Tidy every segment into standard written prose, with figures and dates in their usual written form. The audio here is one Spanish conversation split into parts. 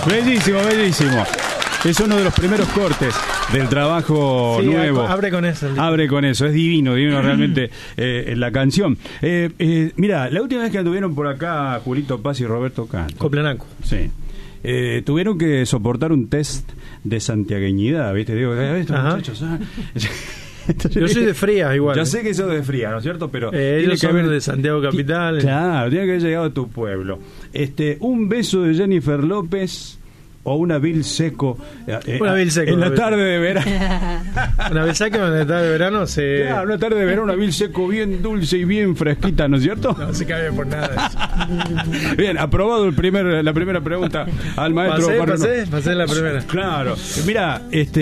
Bellísimo, bellísimo. Es uno de los primeros cortes del trabajo nuevo. Abre con eso. Abre con eso. Es divino realmente la canción. Mira, la última vez que anduvieron por acá Julito Paz y Roberto Canto. Coplenaco. Sí. Tuvieron que soportar un test de santiagueñidad, ¿viste? Digo, estos muchachos... Entonces, yo soy de Frías igual. Ya sé que sos de Frías, ¿no es cierto? Pero ellos son de Santiago Capital. Claro, tiene que haber llegado a tu pueblo. Un beso de Jennifer López o una Bill Seco. Una Bill Seco. En la tarde de verano. Una Bill Seco en la tarde de verano se... Claro, una tarde de verano, una Bill Seco bien dulce y bien fresquita, ¿no es cierto? No se cambia por nada de eso. Bien, aprobado la primera pregunta al maestro. Pasé la primera. Claro. Mira,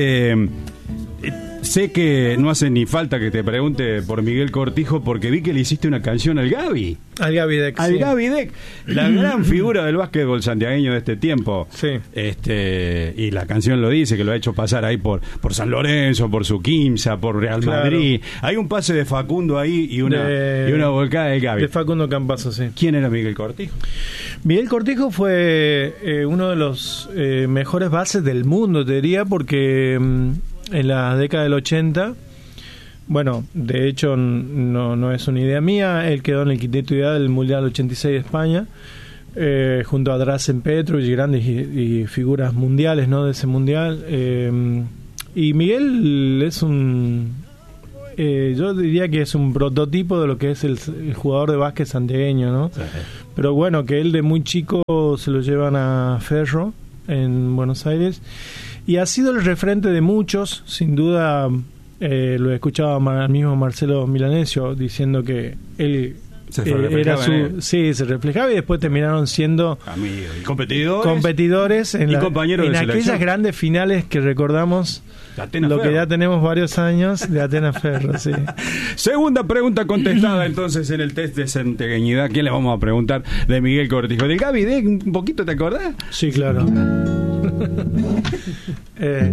sé que no hace ni falta que te pregunte por Miguel Cortijo, porque vi que le hiciste una canción al Gaby. Al Gaby Deck. Al Gaby Deck, la gran figura del básquetbol santiagueño de este tiempo. Sí. Y la canción lo dice, que lo ha hecho pasar ahí por San Lorenzo, por su Quimsa, por Real Madrid. Hay un pase de Facundo ahí y una volcada del Gaby. De Facundo Campazo, sí. ¿Quién era Miguel Cortijo? Miguel Cortijo fue uno de los mejores bases del mundo, te diría, porque... en la década del 80, bueno, de hecho no es una idea mía, él quedó en el quinteto ideal del Mundial 86 de España, junto a Drazen Petrovic, grandes y figuras mundiales, ¿no?, de ese mundial. Y Miguel es yo diría que es un prototipo de lo que es el jugador de básquet santiagueño, ¿no? Sí. Pero bueno, que él de muy chico se lo llevan a Ferro en Buenos Aires. Y ha sido el referente de muchos, sin duda. Lo he escuchado al mismo Marcelo Milanesio diciendo que él era se reflejaba, y después terminaron siendo amigos y competidores en compañeros en aquellas grandes finales que recordamos, que ya tenemos varios años de Atenas Ferro. Sí. Segunda pregunta contestada entonces en el test de santiagueñidad. ¿Quién le vamos a preguntar de Miguel Cortijo? ¿Del Gaby Deck un poquito te acordás? Sí, claro.